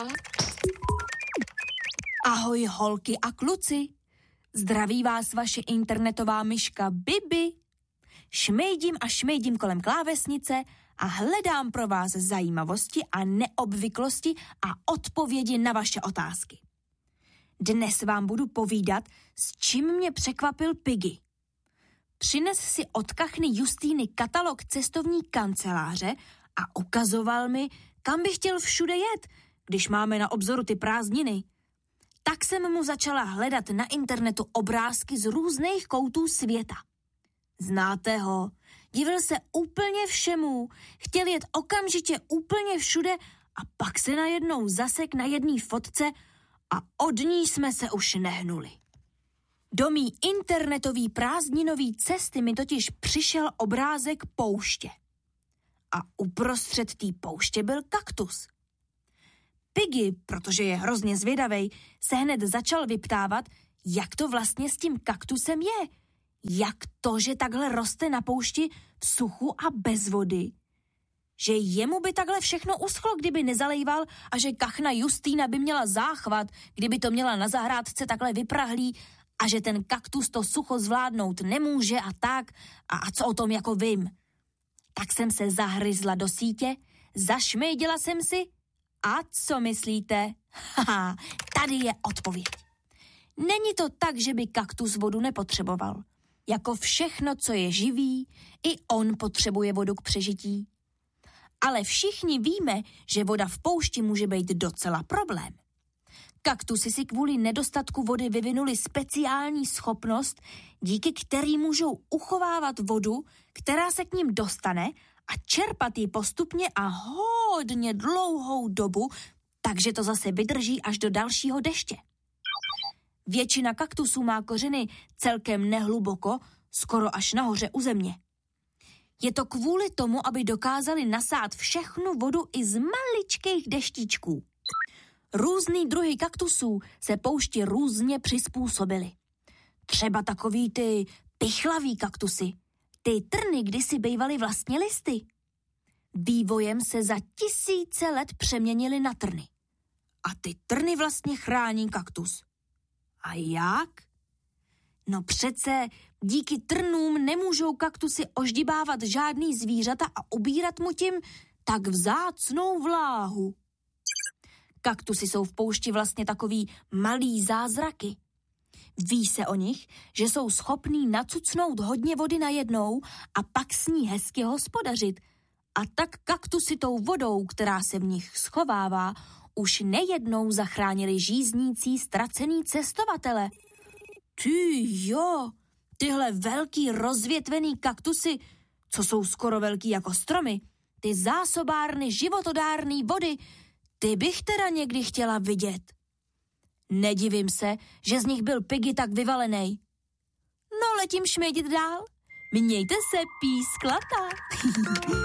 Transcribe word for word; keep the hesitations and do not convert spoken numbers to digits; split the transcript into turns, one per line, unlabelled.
Ahoj holky a kluci, zdraví vás vaše internetová myška Bibi. Šmejdím a šmejdím kolem klávesnice a hledám pro vás zajímavosti a neobvyklosti a odpovědi na vaše otázky. Dnes vám budu povídat, s čím mě překvapil Piggy. Přines si od kachny Justýny katalog cestovní kanceláře a ukazoval mi, kam bych chtěl všude jet, když máme na obzoru ty prázdniny. Tak jsem mu začala hledat na internetu obrázky z různých koutů světa. Znáte ho? Divil se úplně všemu, chtěl jet okamžitě úplně všude a pak se najednou zasek na jedné fotce a od ní jsme se už nehnuli. Do mý internetový prázdninový cesty mi totiž přišel obrázek pouště. A uprostřed té pouště byl kaktus. Piggy, protože je hrozně zvědavej, se hned začal vyptávat, jak to vlastně s tím kaktusem je. Jak to, že takhle roste na poušti v suchu a bez vody? Že jemu by takhle všechno uschlo, kdyby nezalejval a že kachna Justýna by měla záchvat, kdyby to měla na zahrádce takhle vyprahlý a že ten kaktus to sucho zvládnout nemůže a tak. A, a co o tom jako vím? Tak jsem se zahryzla do sítě, zašmejdila jsem si a co myslíte? Haha, tady je odpověď. Není to tak, že by kaktus vodu nepotřeboval. Jako všechno, co je živý, i on potřebuje vodu k přežití. Ale všichni víme, že voda v poušti může být docela problém. Kaktusy si kvůli nedostatku vody vyvinuli speciální schopnost, díky který můžou uchovávat vodu, která se k ním dostane a čerpat ji postupně a hodně dlouhou dobu, takže to zase vydrží až do dalšího deště. Většina kaktusů má kořeny celkem nehluboko, skoro až nahoře u země. Je to kvůli tomu, aby dokázali nasát všechnu vodu i z maličkých deštíčků. Různý druhy kaktusů se poušti různě přizpůsobily. Třeba takový ty pichlavý kaktusy. Ty trny kdysi bývaly vlastně listy. Vývojem se za tisíce let přeměnily na trny. A ty trny vlastně chrání kaktus. A jak? No přece díky trnům nemůžou kaktusy oždibávat žádný zvířata a ubírat mu tím tak vzácnou vláhu. Kaktusy jsou v poušti vlastně takový malý zázraky. Ví se o nich, že jsou schopní nacucnout hodně vody najednou a pak s ní hezky hospodařit. A tak kaktusy tou vodou, která se v nich schovává, už nejednou zachránili žíznící ztracený cestovatele. Ty jo, tyhle velký rozvětvený kaktusy, co jsou skoro velký jako stromy, ty zásobárny životodárný vody, ty bych teda někdy chtěla vidět. Nedivím se, že z nich byl Piggy tak vyvalenej. No letím šmejdit dál. Mějte se, písklata.